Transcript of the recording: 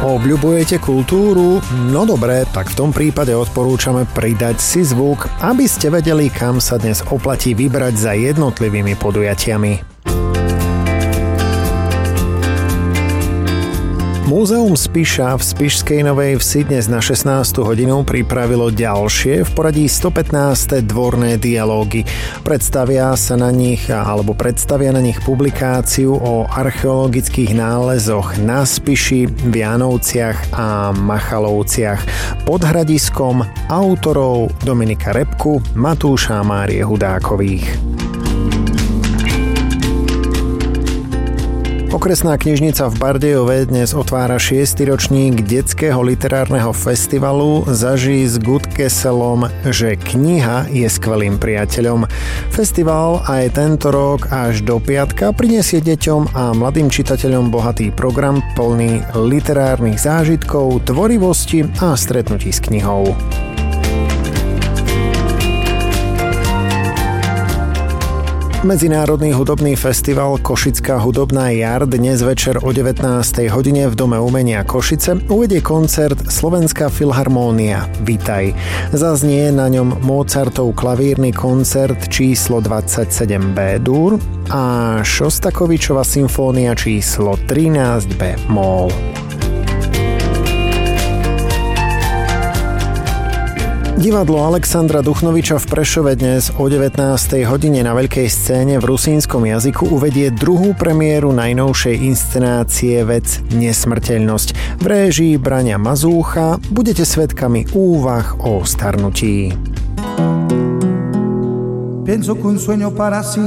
Obľubujete kultúru? No dobre, tak v tom prípade odporúčame pridať si zvuk, aby ste vedeli, kam sa dnes oplatí vybrať za jednotlivými podujatiami. Múzeum Spiša v Spišskej Novej Vsi dnes na 16. hodinu pripravilo ďalšie v poradí 115. dvorné dialógy. Predstavia na nich publikáciu o archeologických nálezoch na Spiši, Vianovciach a Machalovciach pod hradiskom autorov Dominika Repku, Matúša a Márie Hudákových. Okresná knižnica v Bardejove dnes otvára 6. ročník detského literárneho festivalu Zažij s Gutkeselom, že kniha je skvelým priateľom. Festival aj tento rok až do piatka prinesie deťom a mladým čitateľom bohatý program plný literárnych zážitkov, tvorivosti a stretnutí s knihou. Medzinárodný hudobný festival Košická hudobná jar dnes večer o 19. hodine v Dome umenia Košice uvedie koncert Slovenská filharmónia Vitaj. Zaznie na ňom Mozartov klavírny koncert číslo 27 B-dur a Šostakovičova symfónia číslo 13 B-moll. Divadlo Alexandra Duchnoviča v Prešove dnes o 19. hodine na veľkej scéne v rusínskom jazyku uvedie druhú premiéru najnovšej inscenácie Vec nesmrteľnosť. V réžii Braňa Mazúcha budete svedkami úvah o starnutí.